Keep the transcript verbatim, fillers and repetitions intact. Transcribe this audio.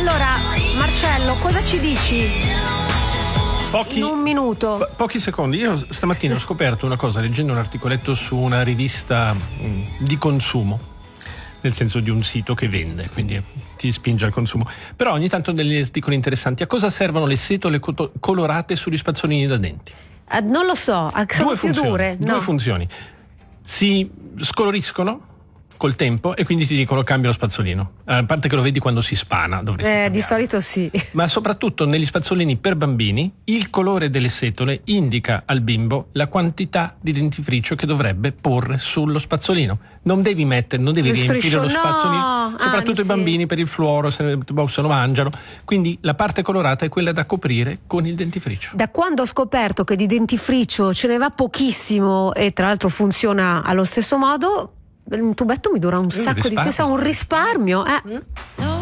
Allora, Marcello, cosa ci dici? Pochi, in un minuto. Po- pochi secondi. Io stamattina ho scoperto una cosa leggendo un articoletto su una rivista mh, di consumo, nel senso di un sito che vende, quindi ti spinge al consumo. Però ogni tanto degli articoli interessanti. A cosa servono le setole co- colorate sugli spazzolini da denti? Eh, non lo so, sono Due più funzioni, dure. due No. funzioni. Si scoloriscono col tempo e quindi ti dicono cambia lo spazzolino. A parte che lo vedi quando si spana, dovresti Eh, cambiare. di solito sì. Ma soprattutto negli spazzolini per bambini il colore delle setole indica al bimbo la quantità di dentifricio che dovrebbe porre sullo spazzolino. Non devi mettere, non devi Lo riempire striscio, lo no, spazzolino, soprattutto anzi. i bambini per il fluoro, se ne, se lo mangiano. Quindi la parte colorata è quella da coprire con il dentifricio. Da quando ho scoperto che di dentifricio ce ne va pochissimo e tra l'altro funziona allo stesso modo, un tubetto mi dura un sacco di risparmio. peso, un risparmio. Eh.